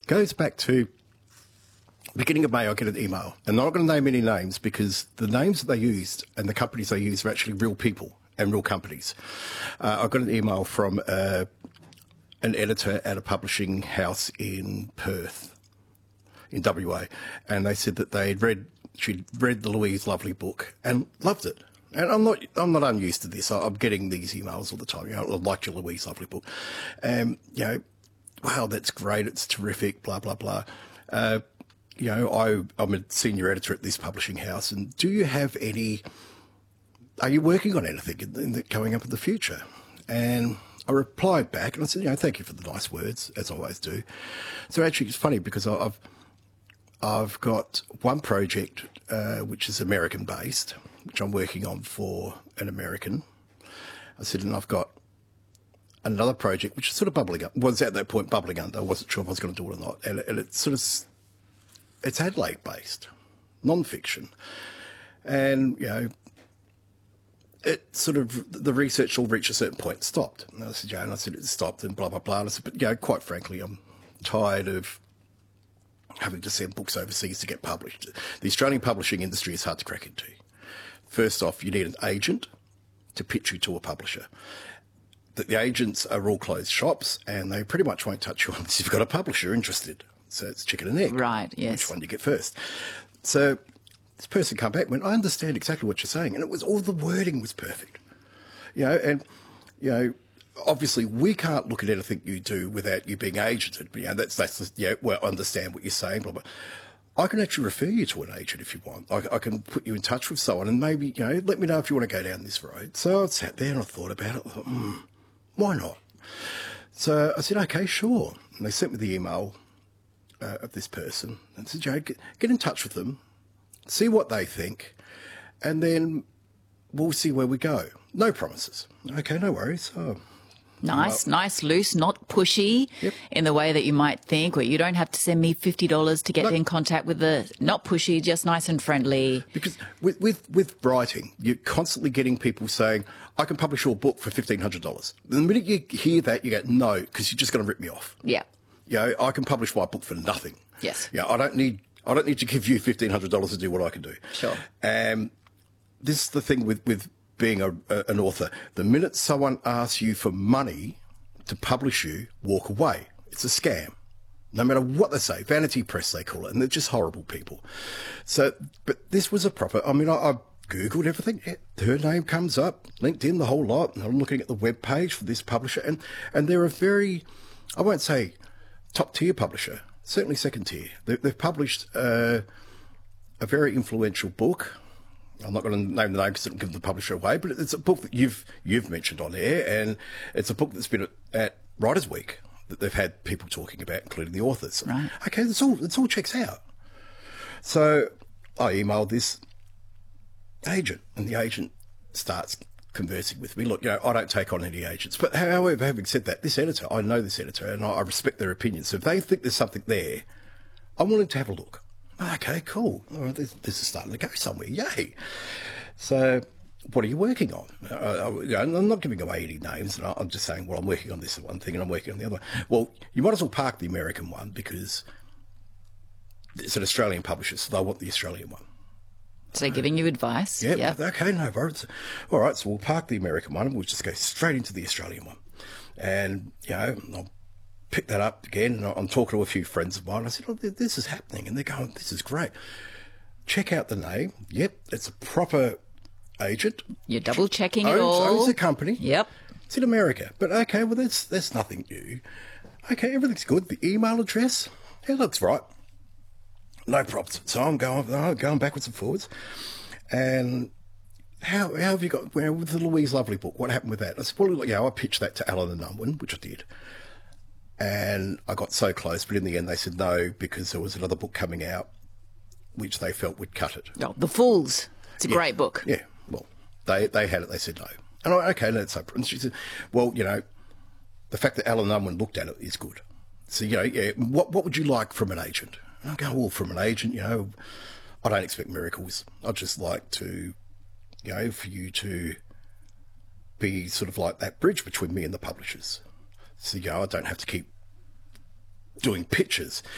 Goes back to beginning of May. I get an email, and I'm not going to name any names because the names that they used and the companies they used are actually real people and real companies. I got an email from an editor at a publishing house in Perth, in WA, and they said that she'd read the Louise Lovely book and loved it. And I'm not unused to this. I'm getting these emails all the time. I like your Louise Lovely book. Wow, that's great. It's terrific. Blah blah blah. I'm a senior editor at this publishing house, and do you have any? Are you working on anything coming up in the future? And I replied back and I said, thank you for the nice words, as I always do. So actually, it's funny because I've got one project which is American based, which I'm working on for an American. I said, and I've got another project which is sort of bubbling up. Was at that point bubbling under. I wasn't sure if I was going to do it or not. And it's sort of, it's Adelaide based, non-fiction. And, it sort of, the research will reach a certain point, stopped. And I said, it stopped and blah, blah, blah. And I said, but, quite frankly, I'm tired of having to send books overseas to get published. The Australian publishing industry is hard to crack into. First off, you need an agent to pitch you to a publisher. The agents are all closed shops and they pretty much won't touch you unless you've got a publisher interested. So it's chicken and egg. Right, yes. Which one do you get first? So this person come back and went, I understand exactly what you're saying. And it was all the wording was perfect. Obviously we can't look at anything you do without you being agented. Well, I understand what you're saying, blah, blah. I can actually refer you to an agent if you want. I can put you in touch with someone and maybe, let me know if you want to go down this road. So I sat there and I thought about it. I thought, why not? So I said, okay, sure. And they sent me the email of this person and said, get in touch with them, see what they think, and then we'll see where we go. No promises. Okay, no worries. Nice, loose, not pushy. Yep. In the way that you might think, where you don't have to send me $50 to get in contact with not pushy, just nice and friendly. Because with writing, you're constantly getting people saying, I can publish your book for $1,500. The minute you hear that, you go, no, because you're just going to rip me off. Yeah. I can publish my book for nothing. Yes. I don't need to give you $1,500 to do what I can do. Sure. This is the thing with being an author. The minute someone asks you for money to publish you, walk away. It's a scam. No matter what they say, vanity press they call it, and they're just horrible people. So, but this was a proper, I Googled everything. Her name comes up, LinkedIn, the whole lot. And I'm looking at the web page for this publisher, and they're a very, I won't say top tier publisher, certainly second tier. They've published a very influential book. I'm not going to name the name because it'll give the publisher away, but it's a book that you've mentioned on air, and it's a book that's been at Writers' Week that they've had people talking about, including the authors. Right. Okay, it's all checks out. So I emailed this agent, and the agent starts conversing with me. Look, I don't take on any agents, but however, having said that, this editor, I know this editor, and I respect their opinion. So if they think there's something there, I'm willing to have a look. Okay, cool. All right, this is starting to go somewhere. Yay. So what are you working on? I'm not giving away any names. And I'm just saying, well, I'm working on this one thing and I'm working on the other one. Well, you might as well park the American one because it's an Australian publisher, so they want the Australian one. So they're giving you advice. Yeah. Okay, no worries. All right, so we'll park the American one and we'll just go straight into the Australian one. And, I'll pick that up again, and I'm talking to a few friends of mine. I said, this is happening. And they're going, this is great. Check out the name. Yep, it's a proper agent. You're double checking it all. Owns the company. Yep. It's in America. But okay, well, that's nothing new. Okay, everything's good. The email address, it looks right. No problems. So I'm going backwards and forwards. And how have you got, with the Louise Lovely book, what happened with that? I said, well, I pitched that to Allen and Unwin, which I did. And I got so close, but in the end they said no, because there was another book coming out which they felt would cut it. Oh, The Fools. It's a great book. Yeah, well, they had it, they said no. And I went, okay, no, that's no problem. She said, well, the fact that Allen Unwin looked at it is good. So, what would you like from an agent? And I go, well, from an agent, I don't expect miracles. I'd just like to, for you to be sort of like that bridge between me and the publishers. So, I don't have to keep doing pitches.